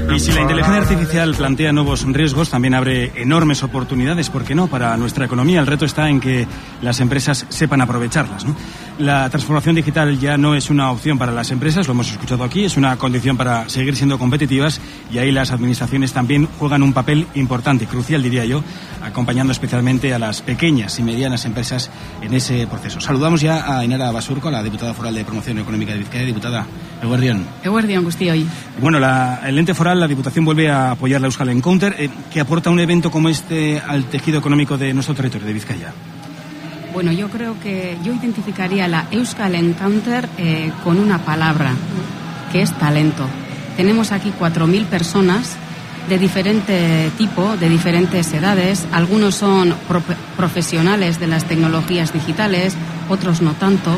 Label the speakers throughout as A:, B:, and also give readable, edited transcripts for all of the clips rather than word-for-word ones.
A: Y si la inteligencia artificial plantea nuevos riesgos, también abre enormes oportunidades, ¿por qué no?, para nuestra economía. El reto está en que las empresas sepan aprovecharlas, ¿no? La transformación digital ya no es una opción para las empresas, lo hemos escuchado aquí, es una condición para seguir siendo competitivas, y ahí las administraciones también juegan un papel importante, crucial diría yo, acompañando especialmente a las pequeñas y medianas empresas en ese proceso. Saludamos ya a Ainara Basurco, la diputada foral de Promoción Económica de Vizcaya. Diputada, eguerdión.
B: Eguerdión, guztioi.
A: Bueno, el ente foral, la Diputación, vuelve a apoyar la Euskal Encounter, que aporta un evento como este al tejido económico de nuestro territorio, de Vizcaya.
B: Bueno, yo creo que yo identificaría la Euskal Encounter con una palabra, que es talento. Tenemos aquí 4.000 personas de diferente tipo, de diferentes edades. Algunos son profesionales de las tecnologías digitales, otros no tanto,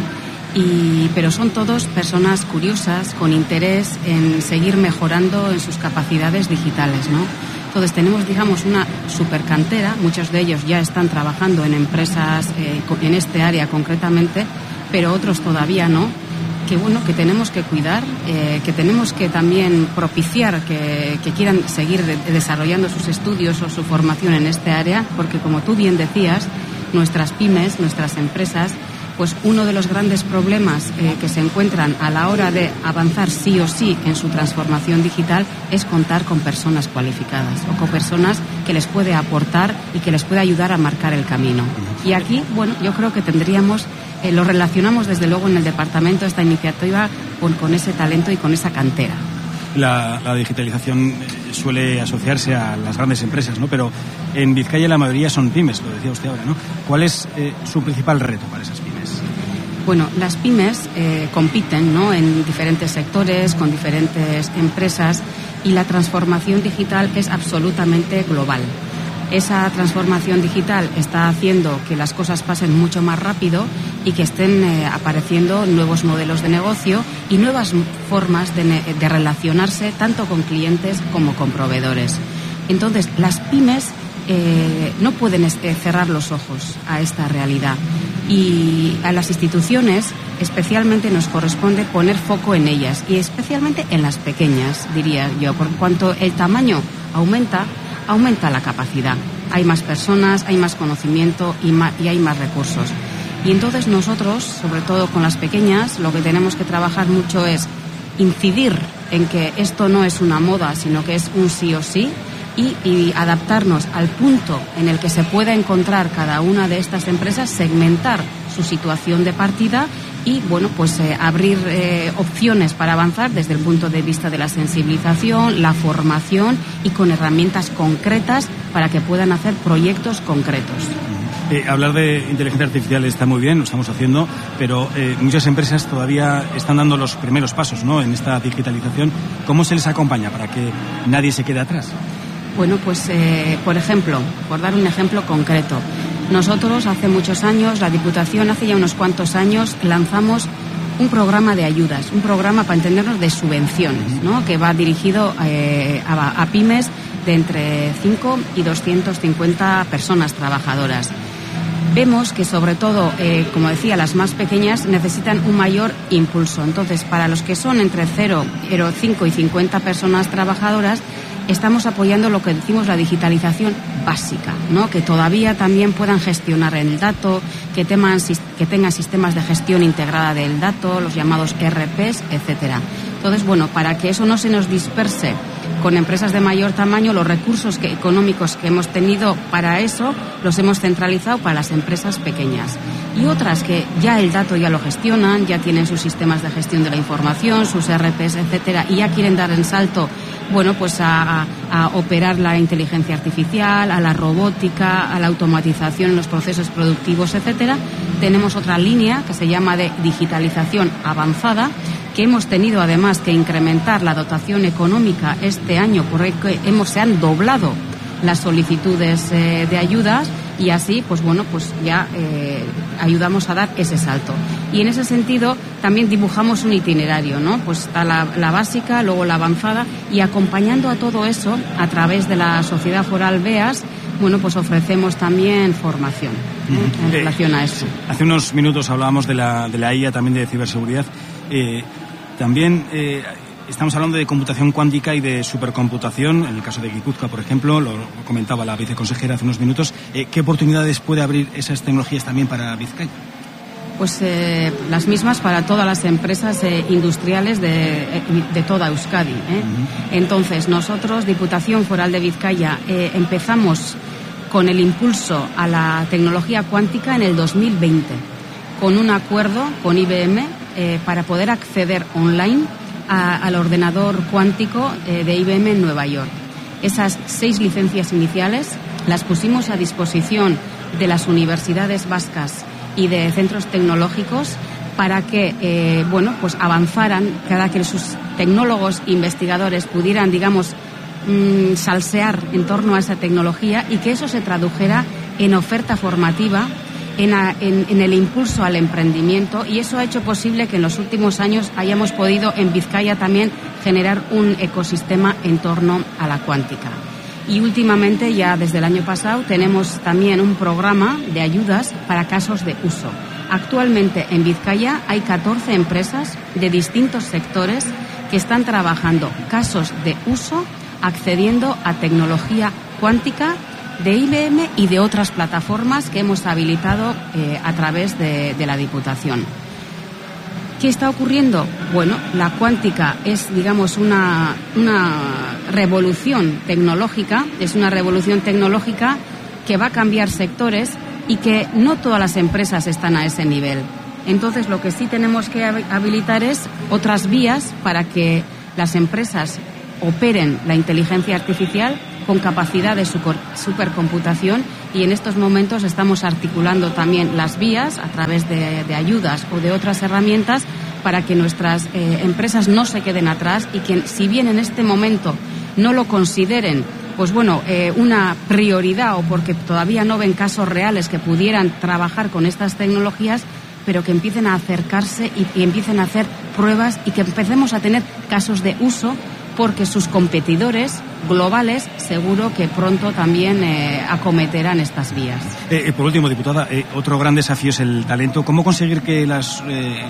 B: pero son todos personas curiosas, con interés en seguir mejorando en sus capacidades digitales, ¿no? Entonces tenemos, digamos, una supercantera. Muchos de ellos ya están trabajando en empresas en este área concretamente, pero otros todavía no. Que tenemos que cuidar, que tenemos que también propiciar que quieran seguir desarrollando sus estudios o su formación en este área, porque como tú bien decías, nuestras pymes, nuestras empresas, pues uno de los grandes problemas que se encuentran a la hora de avanzar sí o sí en su transformación digital es contar con personas cualificadas o con personas que les puede aportar y que les puede ayudar a marcar el camino. Y aquí, bueno, yo creo que tendríamos, lo relacionamos desde luego en el departamento, esta iniciativa, con ese talento y con esa cantera.
A: La digitalización suele asociarse a las grandes empresas, ¿no? Pero en Vizcaya la mayoría son pymes, lo decía usted ahora, ¿no? ¿Cuál es su principal reto para esas pymes?
B: Bueno, las pymes compiten, ¿no?, en diferentes sectores, con diferentes empresas, y la transformación digital es absolutamente global. Esa transformación digital está haciendo que las cosas pasen mucho más rápido y que estén apareciendo nuevos modelos de negocio y nuevas formas de relacionarse tanto con clientes como con proveedores. Entonces, las pymes no pueden cerrar los ojos a esta realidad, y a las instituciones especialmente nos corresponde poner foco en ellas, y especialmente en las pequeñas, diría yo, por cuanto el tamaño aumenta la capacidad. Hay más personas, hay más conocimiento y hay más recursos. Y entonces nosotros, sobre todo con las pequeñas, lo que tenemos que trabajar mucho es incidir en que esto no es una moda, sino que es un sí o sí, y adaptarnos al punto en el que se pueda encontrar cada una de estas empresas, segmentar su situación de partida y, bueno, pues abrir opciones para avanzar desde el punto de vista de la sensibilización, la formación y con herramientas concretas para que puedan hacer proyectos concretos.
A: Hablar de inteligencia artificial está muy bien, lo estamos haciendo, pero muchas empresas todavía están dando los primeros pasos, ¿no?, en esta digitalización. ¿Cómo se les acompaña para que nadie se quede atrás?
B: Bueno, pues, por ejemplo, por dar un ejemplo concreto, nosotros hace muchos años, la Diputación hace ya unos cuantos años, lanzamos un programa de ayudas, un programa, para entendernos, de subvenciones, ¿no?, que va dirigido a pymes de entre 5 y 250 personas trabajadoras. Vemos que, sobre todo, como decía, las más pequeñas necesitan un mayor impulso. Entonces, para los que son entre 0,5 y 50 personas trabajadoras, estamos apoyando lo que decimos la digitalización básica, ¿no?, que todavía también puedan gestionar el dato, que tengan sistemas de gestión integrada del dato, los llamados ERPs, etcétera. Entonces, bueno, para que eso no se nos disperse con empresas de mayor tamaño, los recursos económicos que hemos tenido para eso los hemos centralizado para las empresas pequeñas. Y otras que ya el dato ya lo gestionan, ya tienen sus sistemas de gestión de la información, sus ERPs, etcétera, y ya quieren dar el salto, bueno, pues a operar la inteligencia artificial, a la robótica, a la automatización en los procesos productivos, etcétera. Tenemos otra línea que se llama de digitalización avanzada, que hemos tenido además que incrementar la dotación económica este año, porque se han doblado las solicitudes de ayudas, y así, pues bueno, pues ya ayudamos a dar ese salto. Y en ese sentido también dibujamos un itinerario, ¿no? Pues está la básica, luego la avanzada, y acompañando a todo eso a través de la Sociedad Foral BEAS, bueno, pues ofrecemos también formación en relación a eso.
A: Hace unos minutos hablábamos de la IA, también de ciberseguridad. También Estamos hablando de computación cuántica y de supercomputación. En el caso de Guipúzcoa, por ejemplo, lo comentaba la viceconsejera hace unos minutos. ¿Qué oportunidades puede abrir esas tecnologías también para Vizcaya?
B: Pues las mismas para todas las empresas industriales de toda Euskadi. Entonces, nosotros, Diputación Foral de Vizcaya, empezamos con el impulso a la tecnología cuántica en el 2020, con un acuerdo con IBM para poder acceder online al ordenador cuántico de IBM en Nueva York. Esas 6 licencias iniciales las pusimos a disposición de las universidades vascas y de centros tecnológicos para que pues avanzaran, para que sus tecnólogos e investigadores pudieran, digamos, salsear en torno a esa tecnología y que eso se tradujera en oferta formativa, en el impulso al emprendimiento, y eso ha hecho posible que en los últimos años hayamos podido en Vizcaya también generar un ecosistema en torno a la cuántica. Y últimamente, ya desde el año pasado, tenemos también un programa de ayudas para casos de uso. Actualmente en Vizcaya hay 14 empresas de distintos sectores que están trabajando casos de uso accediendo a tecnología cuántica de IBM y de otras plataformas que hemos habilitado a través de la Diputación. ¿Qué está ocurriendo? Bueno, la cuántica es, digamos, una revolución tecnológica, que va a cambiar sectores y que no todas las empresas están a ese nivel. Entonces, lo que sí tenemos que habilitar es otras vías para que las empresas operen la inteligencia artificial con capacidad de supercomputación, y en estos momentos estamos articulando también las vías a través de ayudas o de otras herramientas para que nuestras empresas no se queden atrás y que, si bien en este momento no lo consideren una prioridad o porque todavía no ven casos reales que pudieran trabajar con estas tecnologías, pero que empiecen a acercarse y empiecen a hacer pruebas y que empecemos a tener casos de uso, porque sus competidores globales seguro que pronto también acometerán estas vías.
A: Por último, diputada, otro gran desafío es el talento. ¿Cómo conseguir que los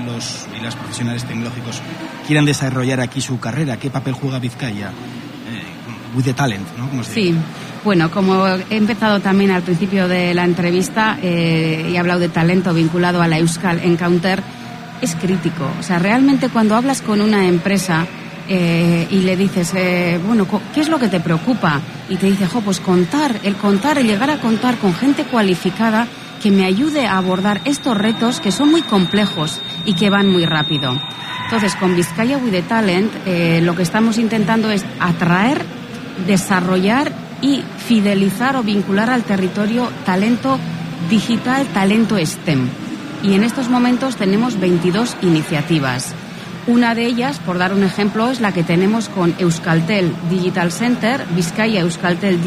A: y las profesionales tecnológicos quieran desarrollar aquí su carrera? ¿Qué papel juega Vizcaya? With the talent, ¿no? ¿Cómo se dice?
B: Sí, bueno, como he empezado también al principio de la entrevista y he hablado de talento vinculado a la Euskal Encounter, es crítico. O sea, realmente cuando hablas con una empresa y le dices, ¿qué es lo que te preocupa? Y te dice, pues el llegar a contar con gente cualificada que me ayude a abordar estos retos que son muy complejos y que van muy rápido. Entonces, con Vizcaya with the Talent, lo que estamos intentando es atraer, desarrollar y fidelizar o vincular al territorio talento digital, talento STEM. Y en estos momentos tenemos 22 iniciativas. Una de ellas, por dar un ejemplo, es la que tenemos con Euskaltel Digital Center, Vizcaya Euskaltel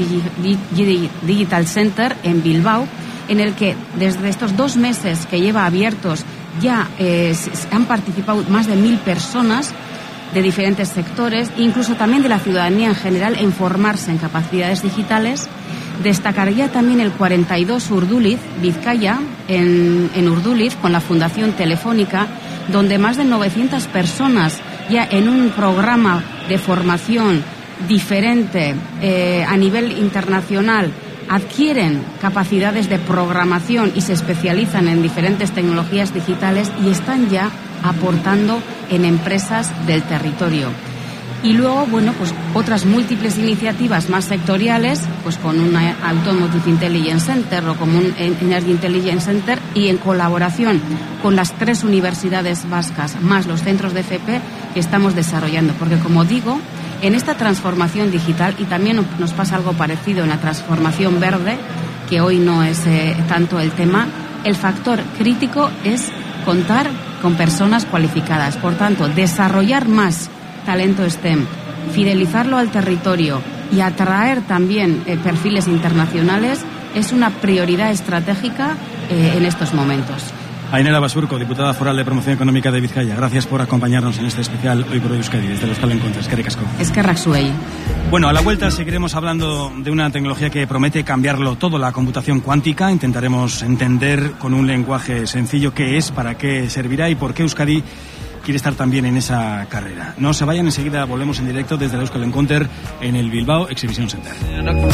B: Digital Center en Bilbao, en el que desde estos 2 meses que lleva abiertos ya han participado más de 1.000 personas de diferentes sectores, incluso también de la ciudadanía en general, en formarse en capacidades digitales. Destacaría también el 42 Urduliz, Vizcaya, en Urduliz, con la Fundación Telefónica, donde más de 900 personas ya en un programa de formación diferente a nivel internacional adquieren capacidades de programación y se especializan en diferentes tecnologías digitales y están ya aportando en empresas del territorio. Y luego, otras múltiples iniciativas más sectoriales, con un Automotive Intelligence Center o como un Energy Intelligence Center, y en colaboración con las 3 universidades vascas, más los centros de FP que estamos desarrollando. Porque, como digo, en esta transformación digital, y también nos pasa algo parecido en la transformación verde, que hoy no es tanto el tema, el factor crítico es contar con personas cualificadas. Por tanto, desarrollar más talento STEM, fidelizarlo al territorio y atraer también perfiles internacionales es una prioridad estratégica en estos momentos.
A: Ainara Basurco, diputada foral de Promoción Económica de Vizcaya, gracias por acompañarnos en este especial Hoy por Euskadi desde el Euskal Encounter. Eskerrik asko.
B: Eskerrak zuei.
A: Bueno, a la vuelta seguiremos hablando de una tecnología que promete cambiarlo todo, la computación cuántica. Intentaremos entender con un lenguaje sencillo qué es, para qué servirá y por qué Euskadi quiere estar también en esa carrera. No se vayan, enseguida volvemos en directo desde el Euskal Encounter en el Bilbao Exhibition Center.